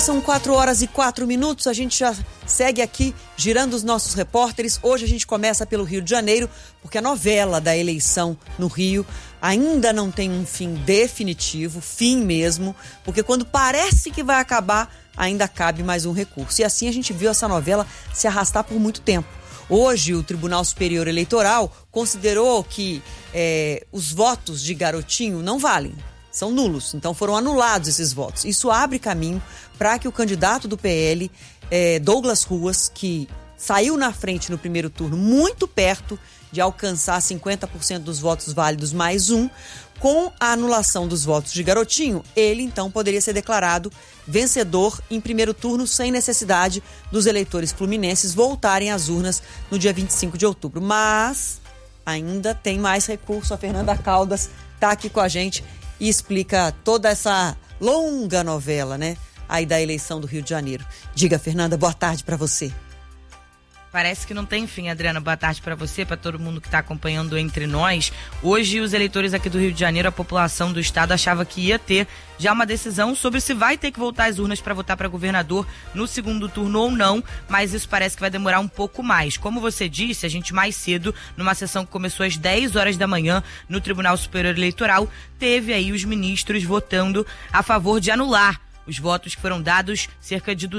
São 4h04, a gente já segue aqui girando os nossos repórteres. Hoje a gente começa pelo Rio de Janeiro, porque a novela da eleição no Rio ainda não tem um fim definitivo, fim mesmo, porque quando parece que vai acabar, ainda cabe mais um recurso. E assim a gente viu essa novela se arrastar por muito tempo. Hoje o Tribunal Superior Eleitoral considerou que os votos de Garotinho não valem. São nulos, então foram anulados esses votos. Isso abre caminho para que o candidato do PL, Douglas Ruas, que saiu na frente no primeiro turno, muito perto de alcançar 50% dos votos válidos mais um, com a anulação dos votos de Garotinho, ele então poderia ser declarado vencedor em primeiro turno sem necessidade dos eleitores fluminenses voltarem às urnas no dia 25 de outubro. Mas ainda tem mais recurso. A Fernanda Caldas está aqui com a gente e explica toda essa longa novela, né, aí da eleição do Rio de Janeiro. Diga, Fernanda, boa tarde para você. Parece que não tem fim, Adriana. Boa tarde para você, para todo mundo que está acompanhando Entre Nós. Hoje, os eleitores aqui do Rio de Janeiro, a população do estado achava que ia ter já uma decisão sobre se vai ter que voltar às urnas para votar para governador no segundo turno ou não, mas isso parece que vai demorar um pouco mais. Como você disse, a gente mais cedo, numa sessão que começou às 10 horas da manhã no Tribunal Superior Eleitoral, teve aí os ministros votando a favor de anular os votos que foram dados, cerca de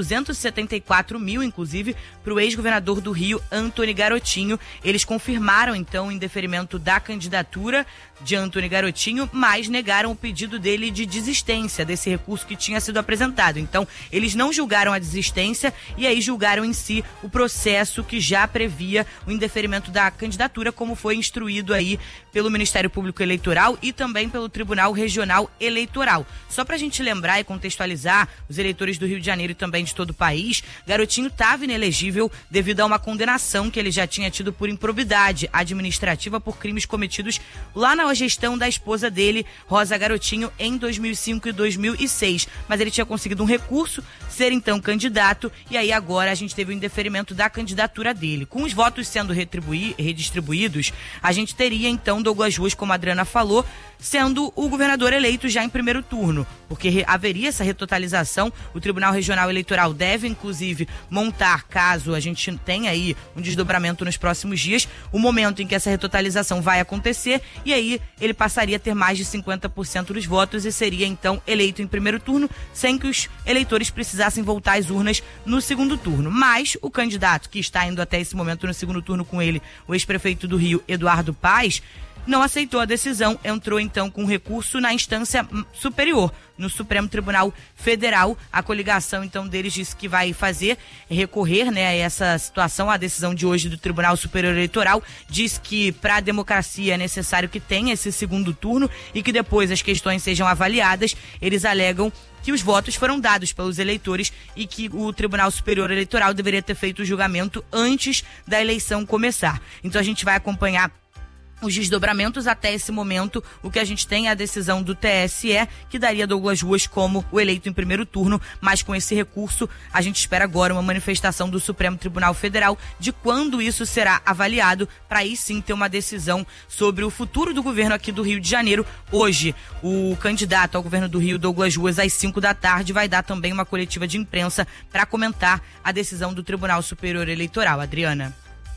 274 mil, inclusive, para o ex-governador do Rio, Antony Garotinho. Eles confirmaram, então, o indeferimento da candidatura de Antony Garotinho, mas negaram o pedido dele de desistência desse recurso que tinha sido apresentado. Então, eles não julgaram a desistência e aí julgaram em si o processo que já previa o indeferimento da candidatura, como foi instruído aí pelo Ministério Público Eleitoral e também pelo Tribunal Regional Eleitoral. Só para a gente lembrar e contextualizar os eleitores do Rio de Janeiro e também de todo o país, Garotinho estava inelegível devido a uma condenação que ele já tinha tido por improbidade administrativa por crimes cometidos lá na gestão da esposa dele, Rosa Garotinho, em 2005 e 2006. Mas ele tinha conseguido um recurso, ser então candidato, e aí agora a gente teve o indeferimento da candidatura dele. Com os votos sendo redistribuídos, a gente teria então Douglas Ruas, como a Adriana falou, sendo o governador eleito já em primeiro turno, porque haveria essa retotalização. O Tribunal Regional Eleitoral deve, inclusive, montar, caso a gente tenha aí um desdobramento nos próximos dias, o momento em que essa retotalização vai acontecer, e aí ele passaria a ter mais de 50% dos votos e seria, então, eleito em primeiro turno, sem que os eleitores precisassem voltar às urnas no segundo turno. Mas o candidato que está indo até esse momento no segundo turno com ele, o ex-prefeito do Rio, Eduardo Paes, não aceitou a decisão, entrou então com recurso na instância superior, no Supremo Tribunal Federal. A coligação então deles disse que vai recorrer, né, a essa situação. A decisão de hoje do Tribunal Superior Eleitoral diz que para a democracia é necessário que tenha esse segundo turno e que depois as questões sejam avaliadas. Eles alegam que os votos foram dados pelos eleitores e que o Tribunal Superior Eleitoral deveria ter feito o julgamento antes da eleição começar. Então a gente vai acompanhar os desdobramentos. Até esse momento, o que a gente tem é a decisão do TSE, que daria Douglas Ruas como o eleito em primeiro turno, mas com esse recurso, a gente espera agora uma manifestação do Supremo Tribunal Federal de quando isso será avaliado, para aí sim ter uma decisão sobre o futuro do governo aqui do Rio de Janeiro. Hoje, o candidato ao governo do Rio, Douglas Ruas, às 5 da tarde, vai dar também uma coletiva de imprensa para comentar a decisão do Tribunal Superior Eleitoral. Adriana.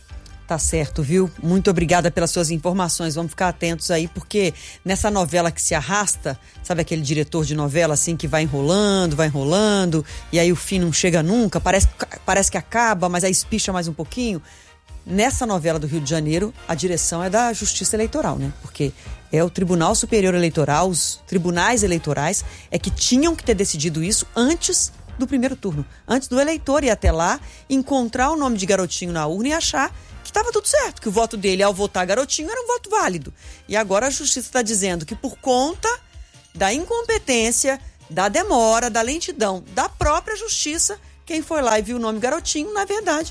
Tá certo, viu? Muito obrigada pelas suas informações. Vamos ficar atentos aí, porque nessa novela que se arrasta, sabe aquele diretor de novela assim que vai enrolando, e aí o fim não chega nunca, parece que acaba, mas aí espicha mais um pouquinho. Nessa novela do Rio de Janeiro, a direção é da Justiça Eleitoral, né? Porque é o Tribunal Superior Eleitoral, os tribunais eleitorais é que tinham que ter decidido isso antes do primeiro turno, antes do eleitor ir até lá, encontrar o nome de Garotinho na urna e achar que estava tudo certo, que o voto dele ao votar Garotinho era um voto válido. E agora a Justiça está dizendo que por conta da incompetência, da demora, da lentidão da própria Justiça, quem foi lá e viu o nome Garotinho, na verdade,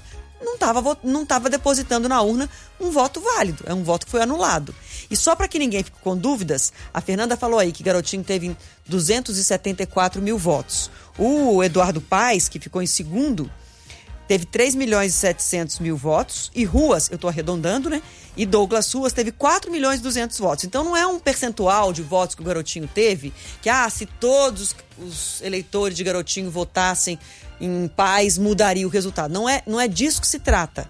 não estava depositando na urna um voto válido, é um voto que foi anulado. E só para que ninguém fique com dúvidas, a Fernanda falou aí que Garotinho teve 274 mil votos. O Eduardo Paes, que ficou em segundo, teve 3.700.000 votos, e Ruas, eu estou arredondando, né? E Douglas Ruas teve 4.200.000 votos. Então não é um percentual de votos que o Garotinho teve, que se todos os eleitores de Garotinho votassem em paz, mudaria o resultado. Não é disso que se trata.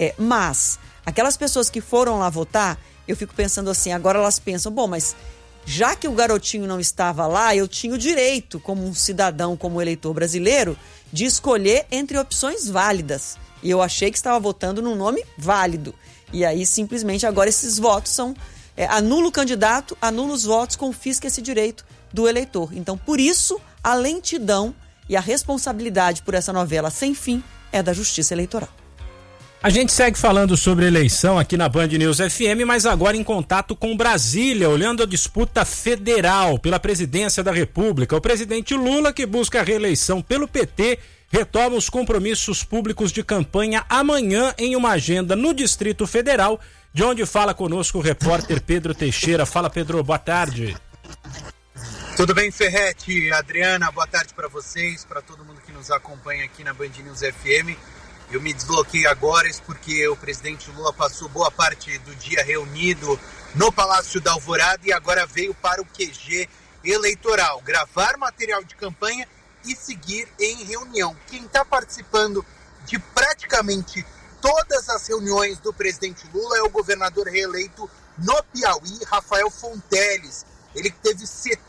Mas aquelas pessoas que foram lá votar, eu fico pensando assim, agora elas pensam, bom, mas já que o Garotinho não estava lá, eu tinha o direito, como um cidadão, como eleitor brasileiro, de escolher entre opções válidas. E eu achei que estava votando num nome válido. E aí, simplesmente, agora esses votos são... anula o candidato, anula os votos, confisca esse direito do eleitor. Então, por isso, a lentidão e a responsabilidade por essa novela sem fim é da Justiça Eleitoral. A gente segue falando sobre eleição aqui na Band News FM, mas agora em contato com Brasília, olhando a disputa federal pela presidência da República. O presidente Lula, que busca a reeleição pelo PT, retoma os compromissos públicos de campanha amanhã em uma agenda no Distrito Federal, de onde fala conosco o repórter Pedro Teixeira. Fala, Pedro, boa tarde. Tudo bem, Ferretti, Adriana, boa tarde para vocês, para todo mundo que nos acompanha aqui na Band News FM. Eu me desbloqueei agora porque o presidente Lula passou boa parte do dia reunido no Palácio da Alvorada e agora veio para o QG eleitoral, gravar material de campanha e seguir em reunião. Quem está participando de praticamente todas as reuniões do presidente Lula é o governador reeleito no Piauí, Rafael Fonteles. Ele teve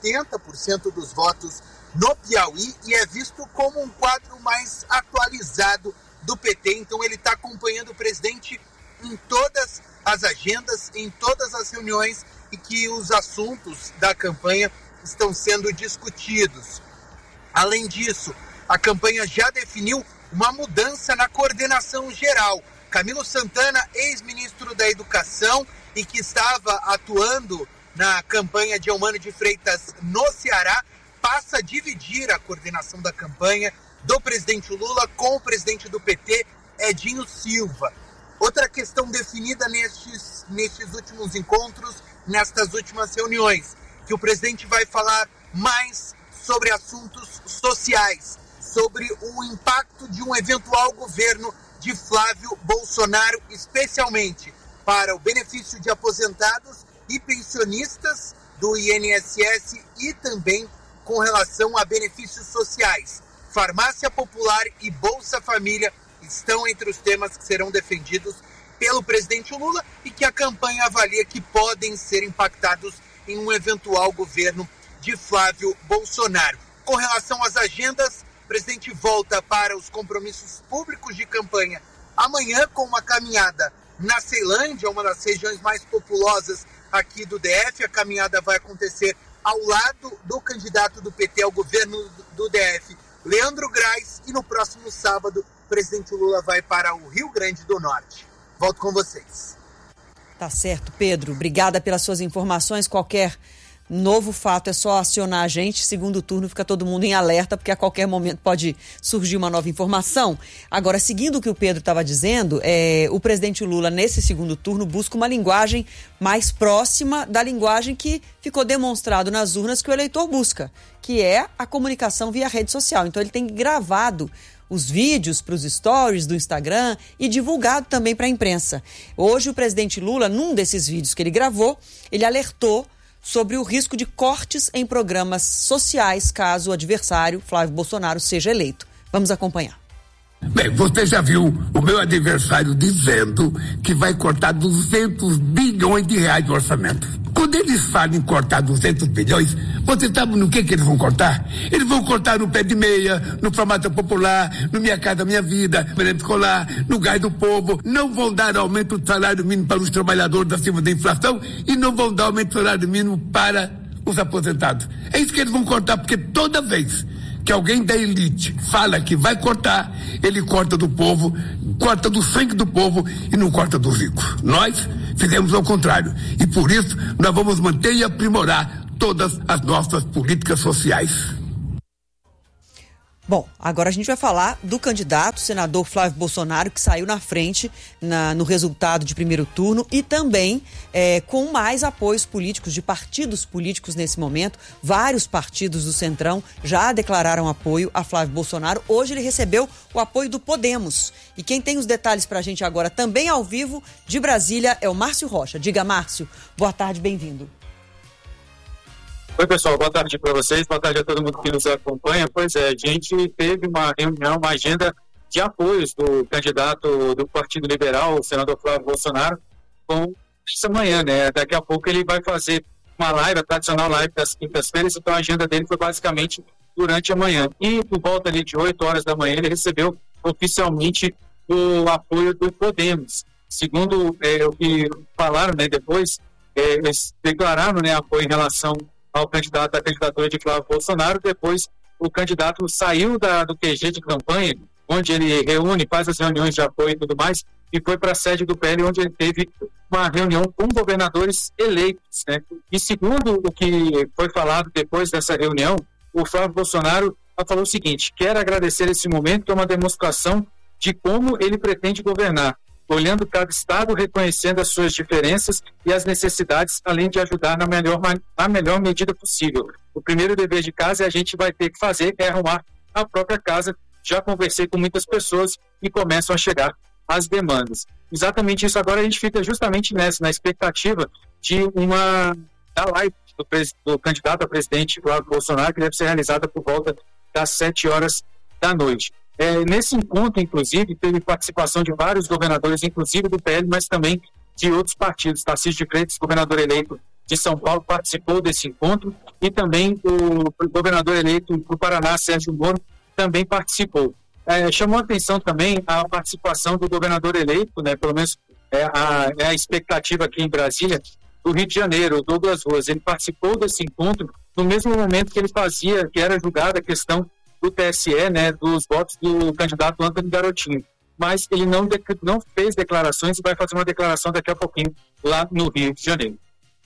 70% dos votos no Piauí e é visto como um quadro mais atualizado do PT, então ele está acompanhando o presidente em todas as agendas, em todas as reuniões e que os assuntos da campanha estão sendo discutidos. Além disso, a campanha já definiu uma mudança na coordenação geral. Camilo Santana, ex-ministro da Educação e que estava atuando na campanha de Eumano de Freitas no Ceará, passa a dividir a coordenação da campanha do presidente Lula com o presidente do PT, Edinho Silva. Outra questão definida nestes últimos encontros, nestas últimas reuniões, que o presidente vai falar mais sobre assuntos sociais, sobre o impacto de um eventual governo de Flávio Bolsonaro, especialmente para o benefício de aposentados e pensionistas do INSS e também com relação a benefícios sociais. Farmácia Popular e Bolsa Família estão entre os temas que serão defendidos pelo presidente Lula e que a campanha avalia que podem ser impactados em um eventual governo de Flávio Bolsonaro. Com relação às agendas, o presidente volta para os compromissos públicos de campanha amanhã com uma caminhada na Ceilândia, uma das regiões mais populosas aqui do DF. A caminhada vai acontecer ao lado do candidato do PT ao governo do DF, Leandro Grais, e no próximo sábado o presidente Lula vai para o Rio Grande do Norte. Volto com vocês. Tá certo, Pedro. Obrigada pelas suas informações. Qualquer novo fato é só acionar a gente. Segundo turno fica todo mundo em alerta, porque a qualquer momento pode surgir uma nova informação. Agora, seguindo o que o Pedro estava dizendo, o presidente Lula, nesse segundo turno, busca uma linguagem mais próxima da linguagem que ficou demonstrado nas urnas que o eleitor busca, que é a comunicação via rede social. Então, ele tem gravado os vídeos para os stories do Instagram e divulgado também para a imprensa. Hoje, o presidente Lula, num desses vídeos que ele gravou, ele alertou sobre o risco de cortes em programas sociais caso o adversário, Flávio Bolsonaro, seja eleito. Vamos acompanhar. Bem, você já viu o meu adversário dizendo que vai cortar 200 bilhões de reais de orçamento. Quando eles falam em cortar 200 bilhões, você sabe no que eles vão cortar? Eles vão cortar no pé de meia, no Farmácia Popular, no Minha Casa Minha Vida, no merenda escolar, no gás do povo. Não vão dar aumento do salário mínimo para os trabalhadores acima da inflação e não vão dar aumento do salário mínimo para os aposentados. É isso que eles vão cortar, porque toda vez que alguém da elite fala que vai cortar, ele corta do povo, corta do sangue do povo e não corta dos ricos. Nós fizemos ao contrário e por isso nós vamos manter e aprimorar todas as nossas políticas sociais. Bom, agora a gente vai falar do candidato, senador Flávio Bolsonaro, que saiu na frente no resultado de primeiro turno e também com mais apoios políticos, de partidos políticos nesse momento. Vários partidos do Centrão já declararam apoio a Flávio Bolsonaro. Hoje ele recebeu o apoio do Podemos. E quem tem os detalhes pra gente agora, também ao vivo, de Brasília, é o Márcio Rocha. Diga, Márcio, boa tarde, bem-vindo. Oi, pessoal, boa tarde para vocês, boa tarde a todo mundo que nos acompanha. Pois é, a gente teve uma reunião, uma agenda de apoios do candidato do Partido Liberal, o senador Flávio Bolsonaro, com essa manhã, né? Daqui a pouco ele vai fazer uma live, a tradicional live das quintas-feiras, então a agenda dele foi basicamente durante a manhã. E por volta ali de 8 horas da manhã ele recebeu oficialmente o apoio do Podemos. Segundo o que falaram, né, depois, eles declararam, né, apoio em relação ao candidato, à candidatura de Flávio Bolsonaro. Depois o candidato saiu do QG de campanha, onde ele faz as reuniões de apoio e tudo mais, e foi para a sede do PL, onde ele teve uma reunião com governadores eleitos, né? E segundo o que foi falado depois dessa reunião, o Flávio Bolsonaro falou o seguinte: quero agradecer esse momento, que é uma demonstração de como ele pretende governar, olhando cada estado, reconhecendo as suas diferenças e as necessidades, além de ajudar na melhor medida possível. O primeiro dever de casa a gente vai ter que fazer é arrumar a própria casa. Já conversei com muitas pessoas e começam a chegar as demandas. Exatamente isso. Agora a gente fica justamente na expectativa da live do candidato a presidente Flávio Bolsonaro, que deve ser realizada por volta das 7 horas da noite. Nesse encontro, inclusive, teve participação de vários governadores, inclusive do PL, mas também de outros partidos. Tarcísio de Freitas, governador eleito de São Paulo, participou desse encontro, e também o governador eleito do Paraná, Sérgio Moro, também participou. Chamou a atenção também a participação do governador eleito, né, pelo menos a expectativa aqui em Brasília, do Rio de Janeiro, Douglas Ruas. Ele participou desse encontro no mesmo momento que que era julgada a questão do TSE, né, dos votos do candidato Antônio Garotinho. Mas ele não fez declarações e vai fazer uma declaração daqui a pouquinho lá no Rio de Janeiro.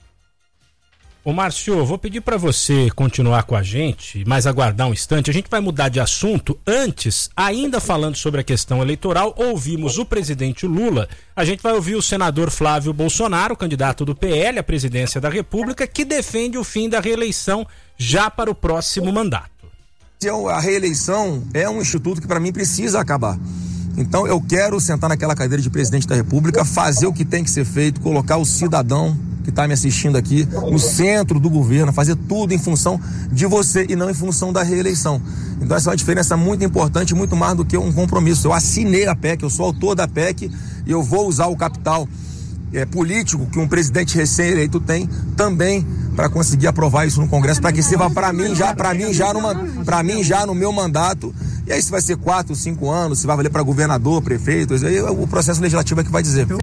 Ô Márcio, vou pedir para você continuar com a gente, mas aguardar um instante. A gente vai mudar de assunto. Antes, ainda falando sobre a questão eleitoral, ouvimos o presidente Lula. A gente vai ouvir o senador Flávio Bolsonaro, candidato do PL à presidência da República, que defende o fim da reeleição já para o próximo mandato. A reeleição é um instituto que para mim precisa acabar. Então eu quero sentar naquela cadeira de presidente da República, fazer o que tem que ser feito, colocar o cidadão que está me assistindo aqui no centro do governo, fazer tudo em função de você e não em função da reeleição. Então essa é uma diferença muito importante, muito mais do que um compromisso. Eu assinei a PEC, eu sou autor da PEC e eu vou usar o capital político que um presidente recém-eleito tem também para conseguir aprovar isso no Congresso, para que sirva para mim já no meu mandato. E aí se vai ser 4, 5 anos, se vai valer para governador, prefeito, aí o processo legislativo é que vai dizer.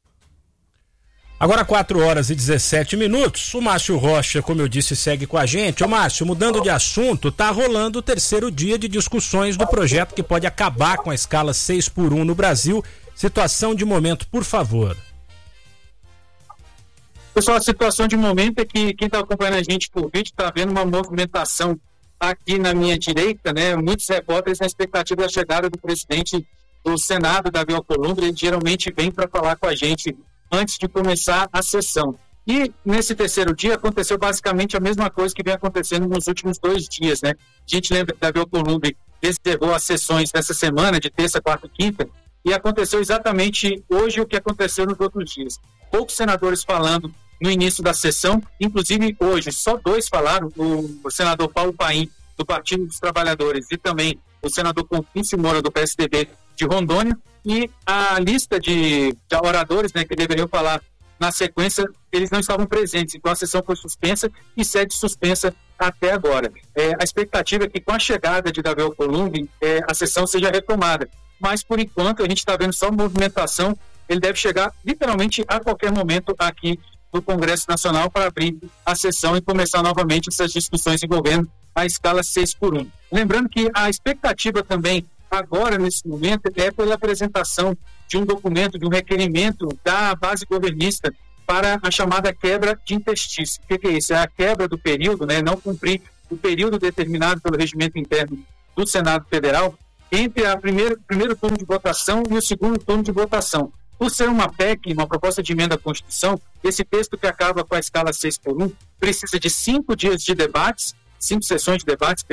Agora 4 horas e 17 minutos, o Márcio Rocha, como eu disse, segue com a gente. Ô Márcio, mudando de assunto, tá rolando o terceiro dia de discussões do projeto que pode acabar com a escala 6x1 no Brasil. Situação de momento, por favor. Pessoal, a situação de momento é que quem está acompanhando a gente por vídeo está vendo uma movimentação aqui na minha direita, né? Muitos repórteres na expectativa da chegada do presidente do Senado, Davi Alcolumbre. Ele geralmente vem para falar com a gente antes de começar a sessão. E nesse terceiro dia aconteceu basicamente a mesma coisa que vem acontecendo nos últimos 2 dias, né? A gente lembra que Davi Alcolumbre reservou as sessões dessa semana, de terça, quarta e quinta, e aconteceu exatamente hoje o que aconteceu nos outros dias. Poucos senadores falando no início da sessão, inclusive hoje só 2 falaram, o senador Paulo Paim, do Partido dos Trabalhadores, e também o senador Confúcio Moura, do PSDB de Rondônia, e a lista de oradores, né, que deveriam falar na sequência, eles não estavam presentes, então a sessão foi suspensa e segue suspensa até agora. A expectativa é que com a chegada de Davi Alcolumbre, a sessão seja retomada, mas por enquanto a gente está vendo só movimentação. Ele deve chegar literalmente a qualquer momento aqui do Congresso Nacional para abrir a sessão e começar novamente essas discussões envolvendo a escala 6x1. Lembrando que a expectativa também agora, nesse momento, é pela apresentação de um documento, de um requerimento da base governista para a chamada quebra de interstício. O que é isso? É a quebra do período, né? Não cumprir o período determinado pelo regimento interno do Senado Federal entre o primeiro turno de votação e o segundo turno de votação. Por ser uma PEC, uma proposta de emenda à Constituição, esse texto que acaba com a escala 6x1 precisa de 5 dias de debates, 5 sessões de debates,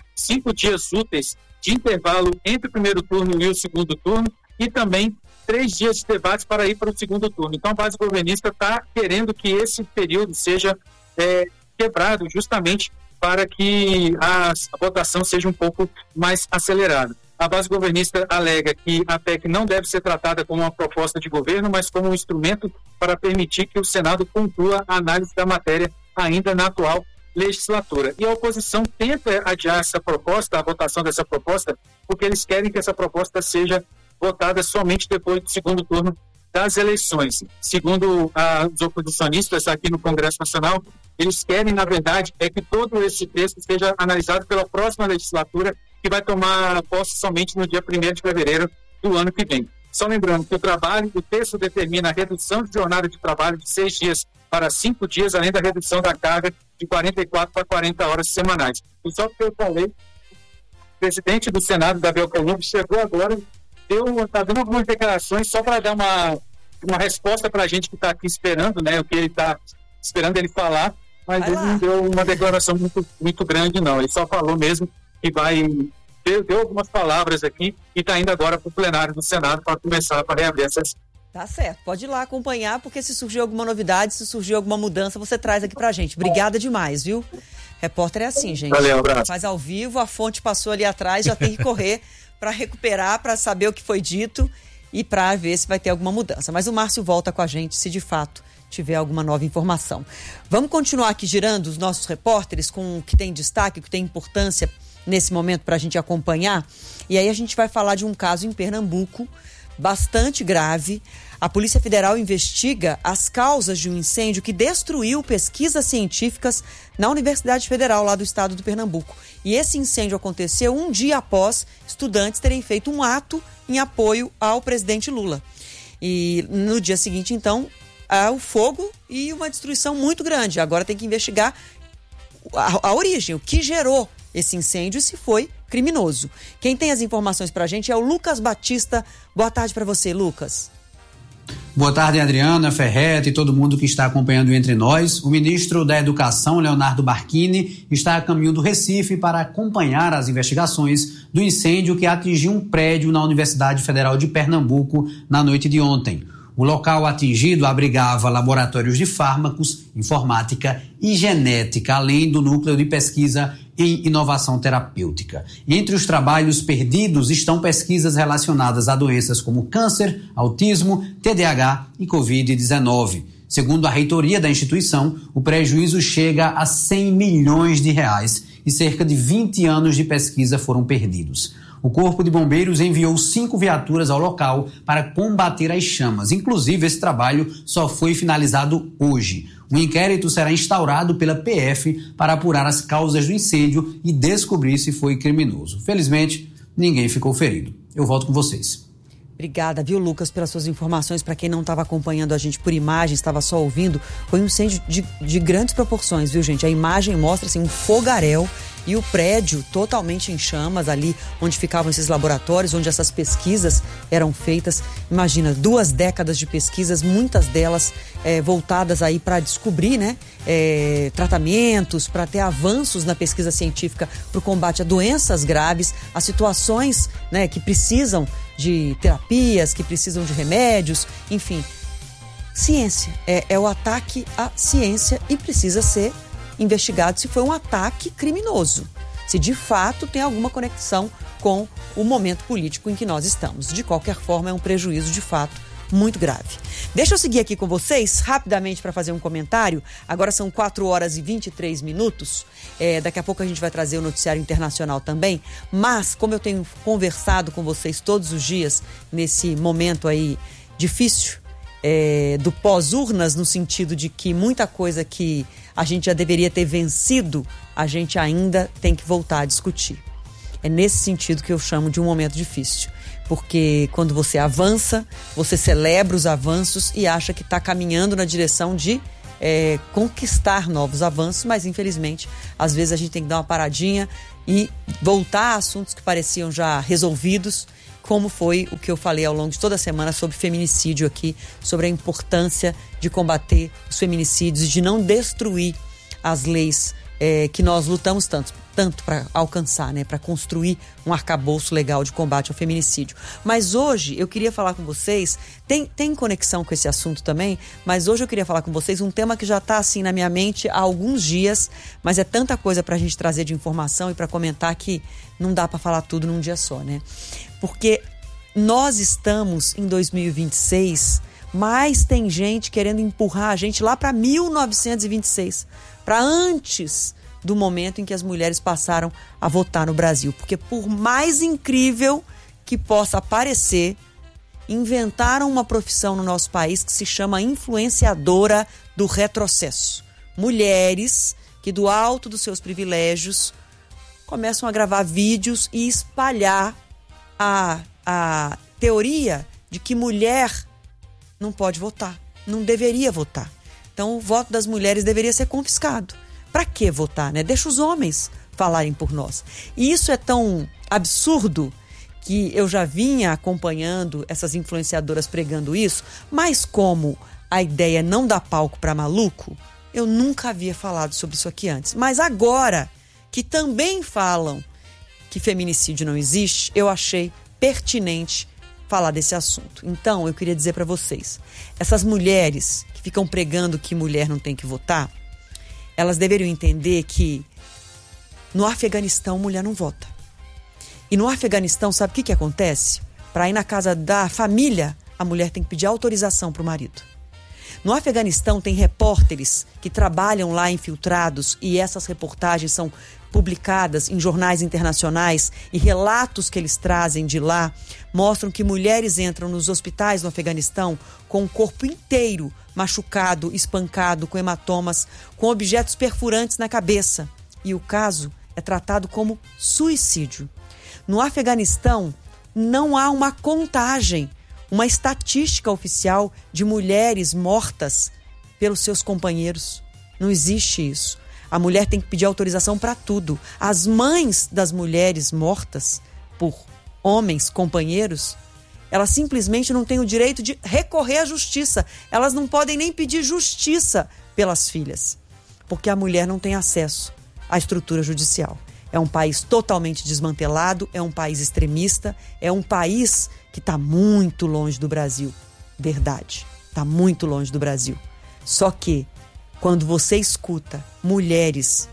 5 dias úteis de intervalo entre o primeiro turno e o segundo turno e também 3 dias de debates para ir para o segundo turno. Então a base governista está querendo que esse período seja quebrado justamente para que a votação seja um pouco mais acelerada. A base governista alega que a PEC não deve ser tratada como uma proposta de governo, mas como um instrumento para permitir que o Senado conclua a análise da matéria ainda na atual legislatura. E a oposição tenta adiar essa proposta, a votação dessa proposta, porque eles querem que essa proposta seja votada somente depois do segundo turno das eleições. Segundo os oposicionistas aqui no Congresso Nacional, eles querem, na verdade, que todo esse texto seja analisado pela próxima legislatura, que vai tomar posse somente no dia 1º de fevereiro do ano que vem. Só lembrando que o texto determina a redução de jornada de trabalho de 6 dias para 5 dias, além da redução da carga de 44 para 40 horas semanais. E só porque eu falei, o presidente do Senado, Davi Alcolumbre, chegou agora, está dando algumas declarações só para dar uma resposta para a gente que está aqui esperando, né, o que ele está esperando ele falar, mas ele não deu uma declaração muito, muito grande, não. Ele só falou mesmo que deu algumas palavras aqui e está indo agora para o plenário do Senado para começar a reabrir essas. Tá certo, pode ir lá acompanhar, porque se surgir alguma novidade, se surgir alguma mudança, você traz aqui pra gente. Obrigada demais, viu? Repórter é assim, gente. Valeu, abraço. Faz ao vivo, a fonte passou ali atrás, já tem que correr para recuperar, para saber o que foi dito e para ver se vai ter alguma mudança. Mas o Márcio volta com a gente se de fato tiver alguma nova informação. Vamos continuar aqui girando os nossos repórteres com o que tem destaque, o que tem importância nesse momento para a gente acompanhar. E aí a gente vai falar de um caso em Pernambuco bastante grave. A Polícia Federal investiga as causas de um incêndio que destruiu pesquisas científicas na Universidade Federal lá do estado do Pernambuco. E esse incêndio aconteceu um dia após estudantes terem feito um ato em apoio ao presidente Lula. E no dia seguinte, então, há o fogo e uma destruição muito grande. Agora tem que investigar a origem, o que gerou esse incêndio e se foi criminoso. Quem tem as informações pra gente é o Lucas Batista. Boa tarde para você, Lucas. Boa tarde, Adriana, Ferretti e todo mundo que está acompanhando Entre Nós. O ministro da Educação, Leonardo Barquini, está a caminho do Recife para acompanhar as investigações do incêndio que atingiu um prédio na Universidade Federal de Pernambuco na noite de ontem. O local atingido abrigava laboratórios de fármacos, informática e genética, além do núcleo de pesquisa em inovação terapêutica. Entre os trabalhos perdidos estão pesquisas relacionadas a doenças como câncer, autismo, TDAH e Covid-19. Segundo a reitoria da instituição, o prejuízo chega a 100 milhões de reais e cerca de 20 anos de pesquisa foram perdidos. O Corpo de Bombeiros enviou 5 viaturas ao local para combater as chamas. Inclusive, esse trabalho só foi finalizado hoje. Um inquérito será instaurado pela PF para apurar as causas do incêndio e descobrir se foi criminoso. Felizmente, ninguém ficou ferido. Eu volto com vocês. Obrigada, viu, Lucas, pelas suas informações. Para quem não estava acompanhando a gente por imagem, estava só ouvindo, foi um incêndio de grandes proporções, viu, gente? A imagem mostra assim, um fogaréu e o prédio totalmente em chamas ali onde ficavam esses laboratórios, onde essas pesquisas eram feitas. Imagina, 2 décadas de pesquisas, muitas delas voltadas aí para descobrir, né, tratamentos, para ter avanços na pesquisa científica para o combate a doenças graves, a situações, né, que precisam de terapias, que precisam de remédios, enfim. Ciência é o ataque à ciência e precisa ser investigado se foi um ataque criminoso, se de fato tem alguma conexão com o momento político em que nós estamos. De qualquer forma, é um prejuízo de fato muito grave. Deixa eu seguir aqui com vocês rapidamente para fazer um comentário. Agora são 4h23. Daqui a pouco a gente vai trazer o noticiário internacional também, mas como eu tenho conversado com vocês todos os dias nesse momento aí difícil, do pós-urnas, no sentido de que muita coisa que a gente já deveria ter vencido, a gente ainda tem que voltar a discutir. É nesse sentido que eu chamo de um momento difícil. Porque quando você avança, você celebra os avanços e acha que está caminhando na direção de conquistar novos avanços, mas infelizmente, às vezes a gente tem que dar uma paradinha e voltar a assuntos que pareciam já resolvidos, como foi o que eu falei ao longo de toda a semana sobre feminicídio aqui, sobre a importância de combater os feminicídios e de não destruir as leis que nós lutamos tanto para alcançar, né, para construir um arcabouço legal de combate ao feminicídio. Mas hoje eu queria falar com vocês, tem conexão com esse assunto também, mas hoje eu queria falar com vocês um tema que já está assim na minha mente há alguns dias, mas é tanta coisa para a gente trazer de informação e para comentar que não dá para falar tudo num dia só, né? Porque nós estamos em 2026, mas tem gente querendo empurrar a gente lá para 1926, para antes do momento em que as mulheres passaram a votar no Brasil. Porque por mais incrível que possa parecer, inventaram uma profissão no nosso país que se chama influenciadora do retrocesso. Mulheres que do alto dos seus privilégios começam a gravar vídeos e espalhar a teoria de que mulher não pode votar, não deveria votar. Então o voto das mulheres deveria ser confiscado. Para que votar, né? Deixa os homens falarem por nós. E isso é tão absurdo que eu já vinha acompanhando essas influenciadoras pregando isso, mas como a ideia não dá palco para maluco, eu nunca havia falado sobre isso aqui antes. Mas agora que também falam que feminicídio não existe, eu achei pertinente falar desse assunto. Então, eu queria dizer para vocês, essas mulheres que ficam pregando que mulher não tem que votar, elas deveriam entender que no Afeganistão mulher não vota. E no Afeganistão, sabe o que acontece? Para ir na casa da família, a mulher tem que pedir autorização para o marido. No Afeganistão tem repórteres que trabalham lá infiltrados e essas reportagens são publicadas em jornais internacionais e relatos que eles trazem de lá mostram que mulheres entram nos hospitais no Afeganistão com o corpo inteiro machucado, espancado, com hematomas, com objetos perfurantes na cabeça. E o caso é tratado como suicídio. No Afeganistão não há uma contagem, uma estatística oficial de mulheres mortas pelos seus companheiros. Não existe isso. A mulher tem que pedir autorização para tudo. As mães das mulheres mortas por homens, companheiros, elas simplesmente não têm o direito de recorrer à justiça. Elas não podem nem pedir justiça pelas filhas, porque a mulher não tem acesso à estrutura judicial. É um país totalmente desmantelado, é um país extremista, é um país que está muito longe do Brasil. Verdade, está muito longe do Brasil. Só que, quando você escuta mulheres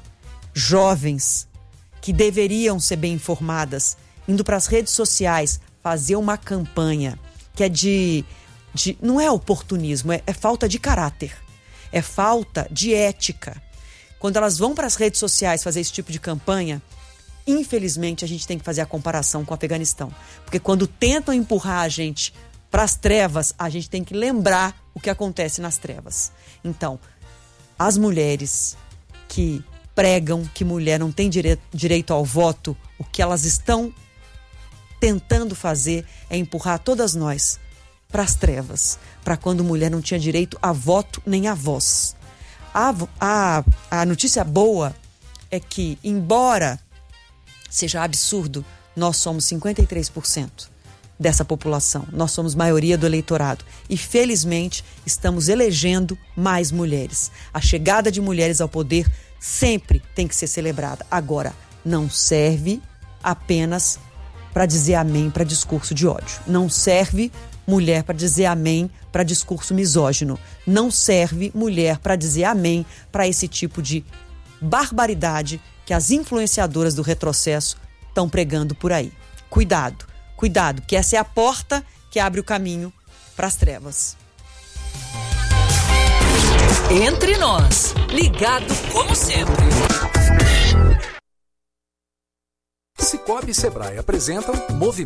jovens que deveriam ser bem informadas, indo para as redes sociais fazer uma campanha que é não é oportunismo, é falta de caráter, é falta de ética. Quando elas vão para as redes sociais fazer esse tipo de campanha, infelizmente a gente tem que fazer a comparação com o Afeganistão. Porque quando tentam empurrar a gente para as trevas, a gente tem que lembrar o que acontece nas trevas. Então, as mulheres que pregam que mulher não tem direito ao voto, o que elas estão tentando fazer é empurrar todas nós para as trevas, para quando mulher não tinha direito a voto nem a voz. A notícia boa é que, embora seja absurdo, nós somos 53% dessa população. Nós somos maioria do eleitorado. E, felizmente, estamos elegendo mais mulheres. A chegada de mulheres ao poder sempre tem que ser celebrada. Agora, não serve apenas para dizer amém para discurso de ódio. Não serve mulher para dizer amém para discurso misógino. Não serve mulher para dizer amém para esse tipo de barbaridade que as influenciadoras do retrocesso estão pregando por aí. Cuidado, cuidado, que essa é a porta que abre o caminho para as trevas. Entre nós, ligado como sempre. Cicobi e Sebrae apresentam Movimento